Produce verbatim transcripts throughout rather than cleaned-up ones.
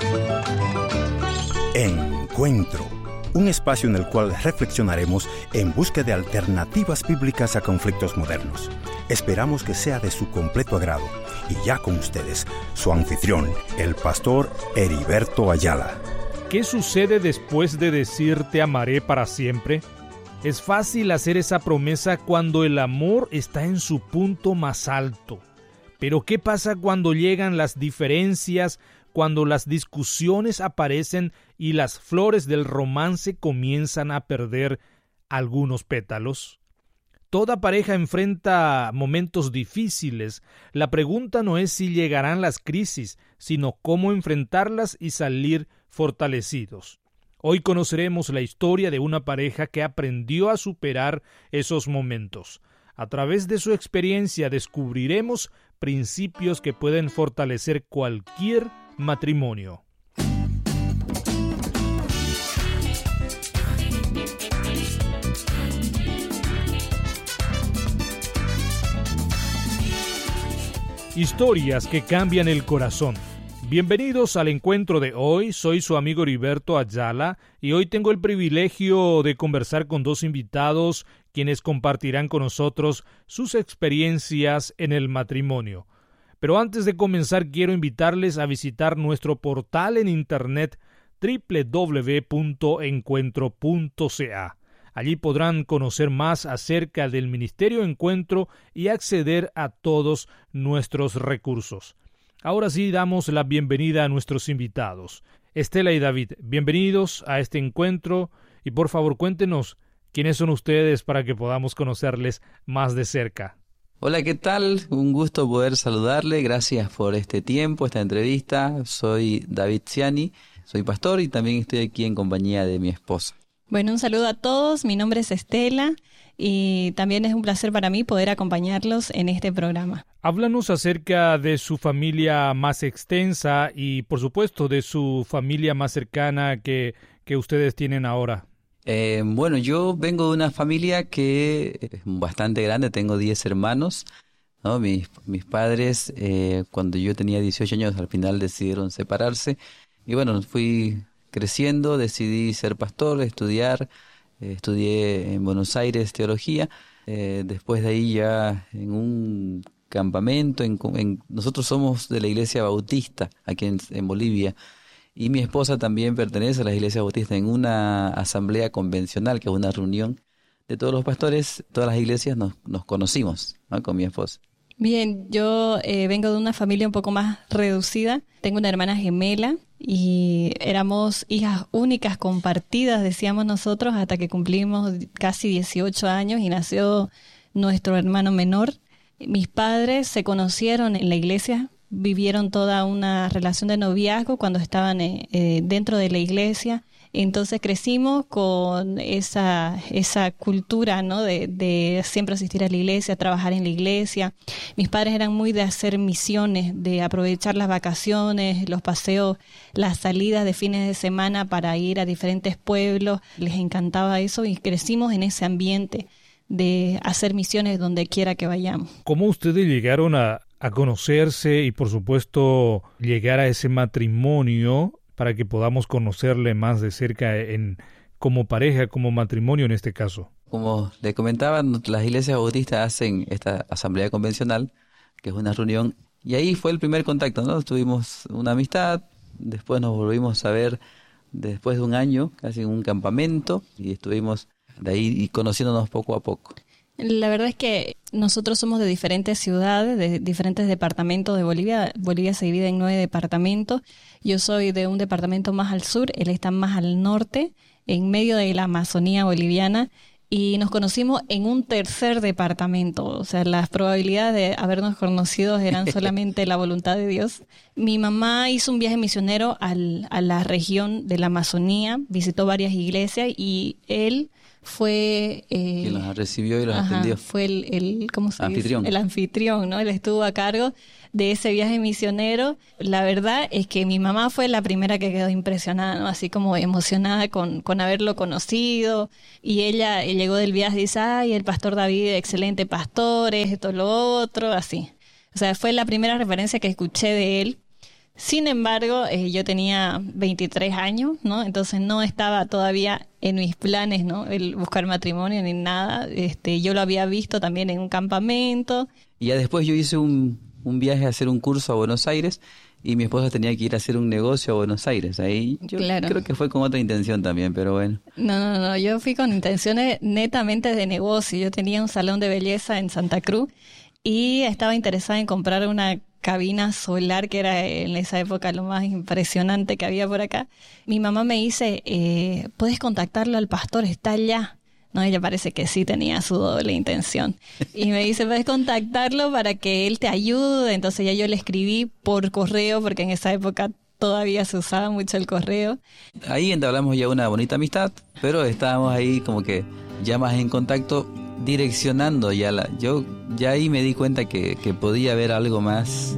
Encuentro, un espacio en el cual reflexionaremos en busca de alternativas bíblicas a conflictos modernos. Esperamos que sea de su completo agrado. Y ya con ustedes, su anfitrión, el pastor Heriberto Ayala. ¿Qué sucede después de decir te amaré para siempre? Es fácil hacer esa promesa cuando el amor está en su punto más alto. Pero ¿qué pasa cuando llegan las diferencias, cuando las discusiones aparecen y las flores del romance comienzan a perder algunos pétalos? Toda pareja enfrenta momentos difíciles. La pregunta no es si llegarán las crisis, sino cómo enfrentarlas y salir fortalecidos. Hoy conoceremos la historia de una pareja que aprendió a superar esos momentos. A través de su experiencia descubriremos principios que pueden fortalecer cualquier matrimonio. Historias que cambian el corazón. Bienvenidos al encuentro de hoy. Soy su amigo Heriberto Ayala y hoy tengo el privilegio de conversar con dos invitados quienes compartirán con nosotros sus experiencias en el matrimonio. Pero antes de comenzar quiero invitarles a visitar nuestro portal en internet doble u doble u doble u punto encuentro punto c a. Allí podrán conocer más acerca del Ministerio Encuentro y acceder a todos nuestros recursos. Ahora sí damos la bienvenida a nuestros invitados. Estela y David, bienvenidos a este encuentro y por favor cuéntenos quiénes son ustedes para que podamos conocerles más de cerca. Hola, ¿qué tal? Un gusto poder saludarle. Gracias por este tiempo, esta entrevista. Soy David Ciani, soy pastor y también estoy aquí en compañía de mi esposa. Bueno, un saludo a todos. Mi nombre es Estela y también es un placer para mí poder acompañarlos en este programa. Háblanos acerca de su familia más extensa y, por supuesto, de su familia más cercana que, que ustedes tienen ahora. Eh, bueno, yo vengo de una familia que es bastante grande, tengo diez hermanos, ¿no? Mis, mis padres, eh, cuando yo tenía dieciocho años, al final decidieron separarse. Y bueno, fui creciendo, decidí ser pastor, estudiar, eh, estudié en Buenos Aires teología. Eh, después de ahí ya en un campamento, en, en, nosotros somos de la Iglesia Bautista, aquí en, en Bolivia. Y mi esposa también pertenece a la Iglesia Bautista en una asamblea convencional, que es una reunión de todos los pastores, todas las iglesias nos, nos conocimos, ¿no? Con mi esposa. Bien, yo eh, vengo de una familia un poco más reducida. Tengo una hermana gemela y éramos hijas únicas compartidas, decíamos nosotros, hasta que cumplimos casi dieciocho años y nació nuestro hermano menor. Mis padres se conocieron en la iglesia. Vivieron toda una relación de noviazgo cuando estaban eh, eh, dentro de la iglesia. Entonces crecimos con esa esa cultura, ¿no? De, de siempre asistir a la iglesia, trabajar en la iglesia. Mis padres eran muy de hacer misiones, de aprovechar las vacaciones, los paseos, las salidas de fines de semana para ir a diferentes pueblos. Les encantaba eso y crecimos en ese ambiente de hacer misiones donde quiera que vayamos. ¿Cómo ustedes llegaron a a conocerse y, por supuesto, llegar a ese matrimonio para que podamos conocerle más de cerca en como pareja, como matrimonio en este caso? Como le comentaba, las iglesias bautistas hacen esta asamblea convencional, que es una reunión, y ahí fue el primer contacto, ¿no? Tuvimos una amistad, después nos volvimos a ver después de un año, casi en un campamento, y estuvimos de ahí conociéndonos poco a poco. La verdad es que nosotros somos de diferentes ciudades, de diferentes departamentos de Bolivia. Bolivia se divide en nueve departamentos. Yo soy de un departamento más al sur, él está más al norte, en medio de la Amazonía boliviana. Y nos conocimos en un tercer departamento. O sea, las probabilidades de habernos conocido eran solamente la voluntad de Dios. Mi mamá hizo un viaje misionero al, a la región de la Amazonía, visitó varias iglesias y él fue eh, quien los recibió y los ajá, atendió. Fue el, el ¿cómo se anfitrión. dice? El anfitrión, ¿no? Él estuvo a cargo de ese viaje misionero. La verdad es que mi mamá fue la primera que quedó impresionada, ¿no? Así como emocionada con, con haberlo conocido. Y ella llegó del viaje y dice, ay, el pastor David, excelente pastor, esto, lo otro, así. O sea, fue la primera referencia que escuché de él. Sin embargo, eh, yo tenía veintitrés años, ¿no? Entonces no estaba todavía en mis planes, ¿no? El buscar matrimonio ni nada. Este, yo lo había visto también en un campamento. Y ya después yo hice un, un viaje a hacer un curso a Buenos Aires y mi esposa tenía que ir a hacer un negocio a Buenos Aires. Ahí yo claro. creo que fue con otra intención también, pero bueno. No, no, no, yo fui con intenciones netamente de negocio. Yo tenía un salón de belleza en Santa Cruz y estaba interesada en comprar una cabina solar, que era en esa época lo más impresionante que había por acá. Mi mamá me dice, eh, ¿puedes contactarlo al pastor? Está allá. No, ella parece que sí tenía su doble intención. Y me dice, ¿puedes contactarlo para que él te ayude? Entonces ya yo le escribí por correo, porque en esa época todavía se usaba mucho el correo. Ahí entablamos ya una bonita amistad, pero estábamos ahí como que ya más en contacto, direccionando ya la... Yo ya ahí me di cuenta que, que podía haber algo más.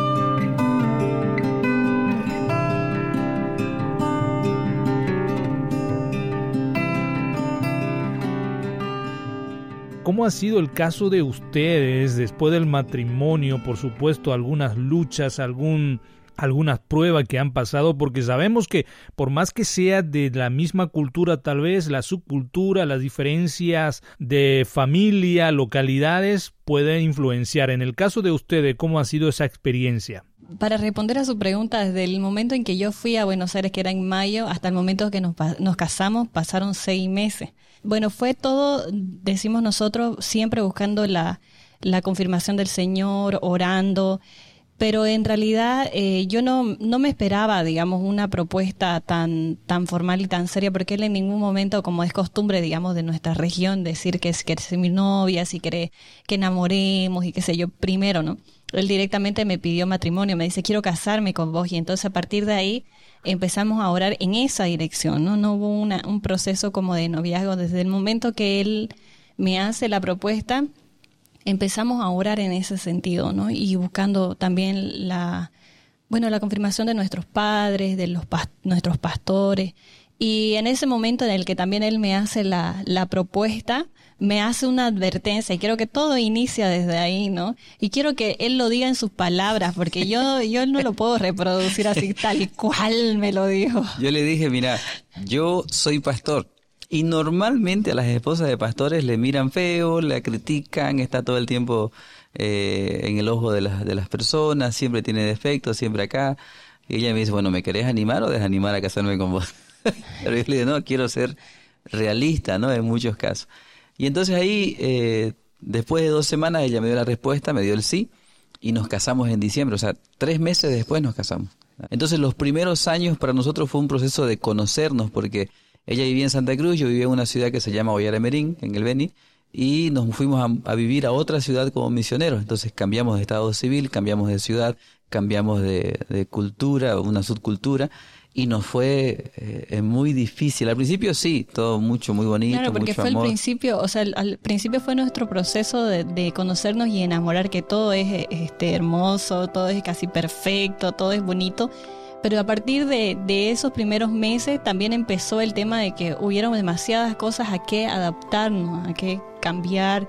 ¿Cómo ha sido el caso de ustedes después del matrimonio? Por supuesto, algunas luchas, algún... algunas pruebas que han pasado, porque sabemos que por más que sea de la misma cultura, tal vez la subcultura, las diferencias de familia, localidades pueden influenciar. En el caso de ustedes, ¿cómo ha sido esa experiencia? Para responder a su pregunta, desde el momento en que yo fui a Buenos Aires, que era en mayo, hasta el momento que nos, nos casamos, pasaron seis meses. Bueno, fue todo, decimos nosotros, siempre buscando la, la confirmación del Señor, orando. Pero en realidad eh, yo no, no me esperaba, digamos, una propuesta tan, tan formal y tan seria, porque él en ningún momento, como es costumbre, digamos, de nuestra región, decir que si quieres ser mi novia, si quiere que enamoremos y qué sé yo, primero, ¿no? Él directamente me pidió matrimonio, me dice, quiero casarme con vos, y entonces a partir de ahí empezamos a orar en esa dirección, ¿no? No hubo una, un proceso como de noviazgo. Desde el momento que él me hace la propuesta, empezamos a orar en ese sentido, ¿no? Y buscando también la, bueno, la confirmación de nuestros padres, de los pas- nuestros pastores. Y en ese momento en el que también él me hace la, la propuesta, me hace una advertencia, y creo que todo inicia desde ahí, ¿no? Y quiero que él lo diga en sus palabras, porque yo, yo no lo puedo reproducir así tal cual me lo dijo. Yo le dije, mira, yo soy pastor. Y normalmente a las esposas de pastores le miran feo, la critican, está todo el tiempo eh, en el ojo de las, de las personas, siempre tiene defectos, siempre acá. Y ella me dice, bueno, ¿me querés animar o desanimar a casarme con vos? Pero yo le digo, no, quiero ser realista, ¿no? En muchos casos. Y entonces ahí, eh, después de dos semanas, ella me dio la respuesta, me dio el sí, y nos casamos en diciembre. O sea, tres meses después nos casamos. Entonces los primeros años para nosotros fue un proceso de conocernos, porque ella vivía en Santa Cruz, yo vivía en una ciudad que se llama Ollaramerín, en el Beni, y nos fuimos a, a vivir a otra ciudad como misioneros. Entonces cambiamos de estado civil, cambiamos de ciudad, cambiamos de, de cultura, una subcultura, y nos fue eh, muy difícil. Al principio sí, todo mucho, muy bonito, claro, porque mucho fue amor. el principio, o sea, al, al principio fue nuestro proceso de, de conocernos y enamorar, que todo es este hermoso, todo es casi perfecto, todo es bonito. Pero a partir de, de esos primeros meses también empezó el tema de que hubieron demasiadas cosas a que adaptarnos, a que cambiar,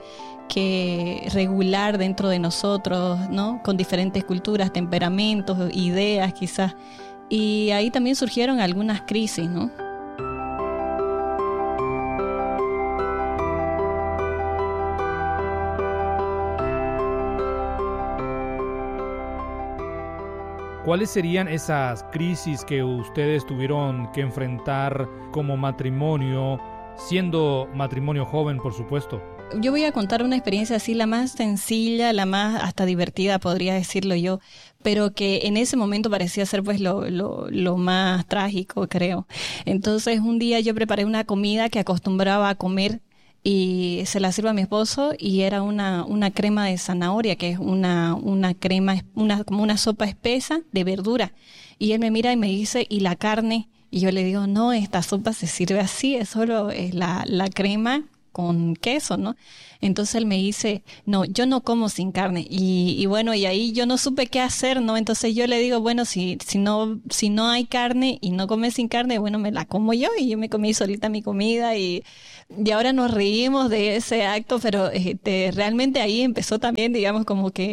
que regular dentro de nosotros, ¿no? Con diferentes culturas, temperamentos, ideas quizás. Y ahí también surgieron algunas crisis, ¿no? ¿Cuáles serían esas crisis que ustedes tuvieron que enfrentar como matrimonio, siendo matrimonio joven, por supuesto? Yo voy a contar una experiencia así, la más sencilla, la más hasta divertida, podría decirlo yo, pero que en ese momento parecía ser pues lo, lo, lo más trágico, creo. Entonces un día yo preparé una comida que acostumbraba a comer y se la sirvo a mi esposo, y era una, una crema de zanahoria, que es una, una crema, una, como una sopa espesa de verdura. Y él me mira y me dice, ¿y la carne? Y yo le digo, no, esta sopa se sirve así, es solo es la, la crema con queso, ¿no? Entonces él me dice, no, yo no como sin carne. Y, y bueno, y ahí yo no supe qué hacer, ¿no? Entonces yo le digo, bueno, si, si no, si no hay carne y no comes sin carne, bueno, me la como yo. Y yo me comí solita mi comida, y, y ahora nos reímos de ese acto, pero este, realmente ahí empezó también, digamos, como que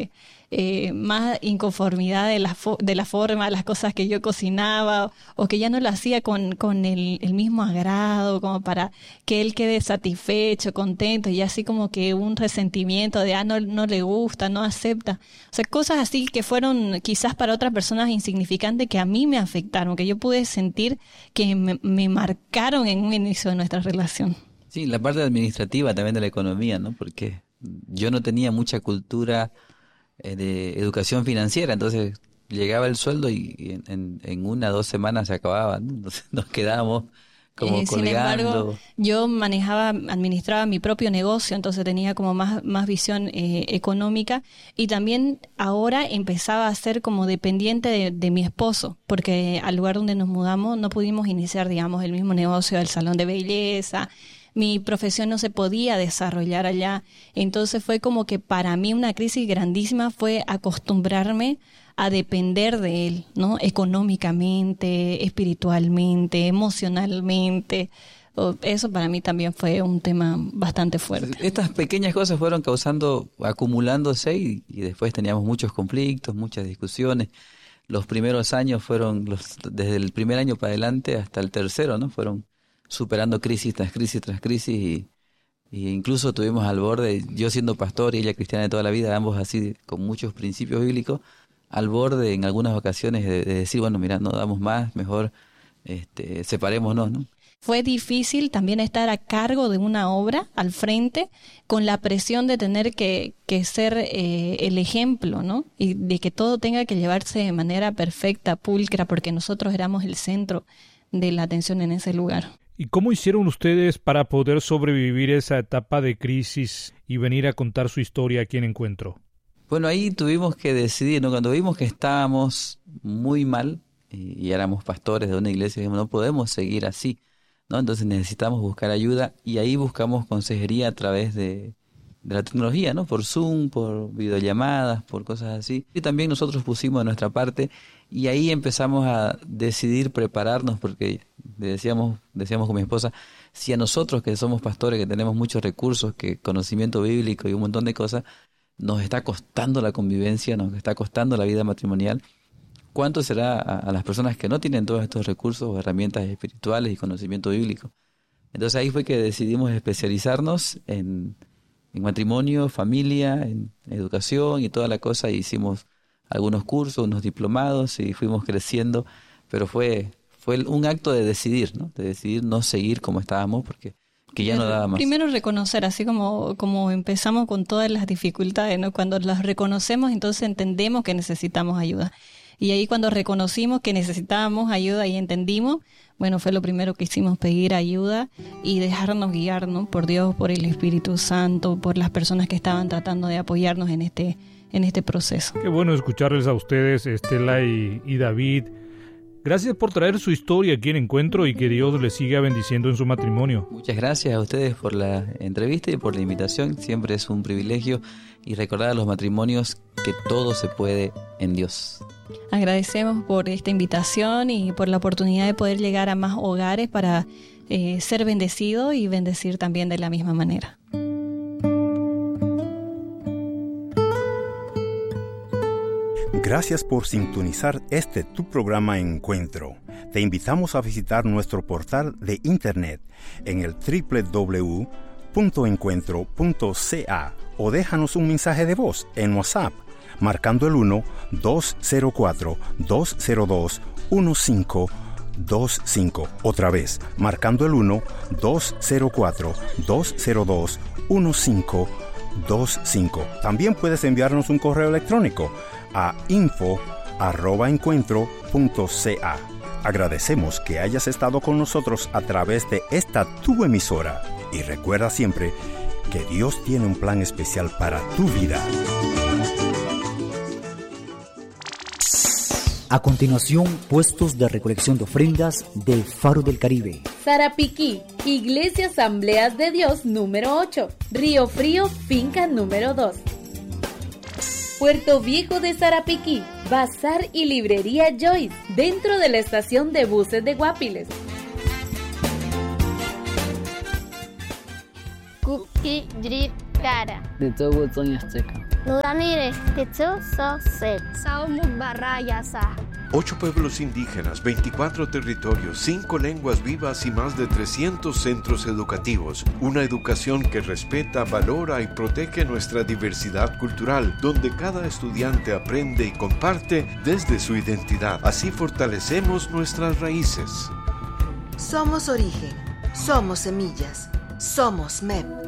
eh, más inconformidad de la, fo- de la forma, de las cosas que yo cocinaba, o, o que ya no lo hacía con, con el, el mismo agrado, como para que él quede satisfecho, contento, y así como que un resentimiento de, ah, no, no le gusta, no acepta. O sea, cosas así que fueron quizás para otras personas insignificantes, que a mí me afectaron, que yo pude sentir que me, me marcaron en un inicio de nuestra relación. Sí, la parte administrativa también de la economía, ¿no? Porque yo no tenía mucha cultura eh, de educación financiera, entonces llegaba el sueldo y, y en, en, en una o dos semanas se acababa, ¿no? Entonces nos quedábamos como Eh, sin colgando. embargo, yo manejaba, administraba mi propio negocio, entonces tenía como más, más visión eh, económica, y también ahora empezaba a ser como dependiente de, de mi esposo, porque al lugar donde nos mudamos no pudimos iniciar, digamos, el mismo negocio del salón de belleza. Mi profesión no se podía desarrollar allá. Entonces fue como que para mí una crisis grandísima fue acostumbrarme a depender de él, ¿no? Económicamente, espiritualmente, emocionalmente. Eso para mí también fue un tema bastante fuerte. Estas pequeñas cosas fueron causando, acumulándose, y, y después teníamos muchos conflictos, muchas discusiones. Los primeros años fueron, los, desde el primer año para adelante hasta el tercero, ¿no? Fueron superando crisis tras crisis tras crisis, y, y incluso tuvimos al borde, yo siendo pastor y ella cristiana de toda la vida, ambos así con muchos principios bíblicos, al borde en algunas ocasiones de, de decir, bueno, mira, no damos más, mejor este, separémonos, ¿no? Fue difícil también estar a cargo de una obra al frente, con la presión de tener que, que ser eh, el ejemplo, ¿no? Y de que todo tenga que llevarse de manera perfecta, pulcra, porque nosotros éramos el centro de la atención en ese lugar. ¿Y cómo hicieron ustedes para poder sobrevivir esa etapa de crisis y venir a contar su historia aquí en Encuentro? Bueno, ahí tuvimos que decidir, ¿no? Cuando vimos que estábamos muy mal y, y éramos pastores de una iglesia, dijimos, no podemos seguir así, ¿no? Entonces necesitamos buscar ayuda, y ahí buscamos consejería a través de, de la tecnología, ¿no? Por Zoom, por videollamadas, por cosas así. Y también nosotros pusimos de nuestra parte, y ahí empezamos a decidir prepararnos, porque decíamos, decíamos con mi esposa, si a nosotros que somos pastores, que tenemos muchos recursos, que conocimiento bíblico y un montón de cosas, nos está costando la convivencia, nos está costando la vida matrimonial, ¿cuánto será a, a las personas que no tienen todos estos recursos o herramientas espirituales y conocimiento bíblico? Entonces ahí fue que decidimos especializarnos en, en matrimonio, familia, en educación y toda la cosa, y hicimos algunos cursos, unos diplomados, y fuimos creciendo, pero fue fue un acto de decidir, ¿no? De decidir no seguir como estábamos, porque que ya no daba más. Primero reconocer, así como, como empezamos con todas las dificultades, ¿no? Cuando las reconocemos, entonces entendemos que necesitamos ayuda. Y ahí cuando reconocimos que necesitábamos ayuda y entendimos, bueno, fue lo primero que hicimos, pedir ayuda y dejarnos guiar, ¿no? Por Dios, por el Espíritu Santo, por las personas que estaban tratando de apoyarnos en este, en este proceso. Qué bueno escucharles a ustedes, Estela y, y David. Gracias por traer su historia aquí en Encuentro, y que Dios les siga bendiciendo en su matrimonio. Muchas gracias a ustedes por la entrevista y por la invitación. Siempre es un privilegio, y recordar a los matrimonios que todo se puede en Dios. Agradecemos por esta invitación y por la oportunidad de poder llegar a más hogares para eh, ser bendecido y bendecir también de la misma manera. Gracias por sintonizar este tu programa Encuentro. Te invitamos a visitar nuestro portal de internet en el doble u doble u doble u punto encuentro punto c a o déjanos un mensaje de voz en WhatsApp marcando el uno dos cero cuatro dos cero dos uno cinco dos cinco. Otra vez, marcando el uno dos cero cuatro dos cero dos uno cinco dos cinco. También puedes enviarnos un correo electrónico a info arroba encuentro punto c a. Agradecemos que hayas estado con nosotros a través de esta tu emisora, y recuerda siempre que Dios tiene un plan especial para tu vida. A continuación, puestos de recolección de ofrendas del Faro del Caribe. Sarapiquí, Iglesia Asambleas de Dios número ocho, Río Frío, finca número dos. Puerto Viejo de Sarapiquí, Bazar y Librería Joyce, dentro de la estación de buses de Guapiles. Cookie Drip Cara. Dito Woodson Azteca. Nudanire, Titsu So Sek. Saumuk Barrayasa. Ocho pueblos indígenas, veinticuatro territorios, cinco lenguas vivas y más de trescientos centros educativos. Una educación que respeta, valora y protege nuestra diversidad cultural, donde cada estudiante aprende y comparte desde su identidad. Así fortalecemos nuestras raíces. Somos origen, somos semillas, somos M E P.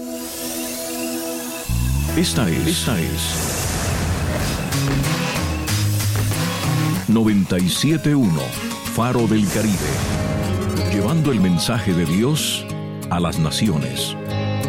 Esta es, esta es noventa y siete punto uno Faro del Caribe, llevando el mensaje de Dios a las naciones.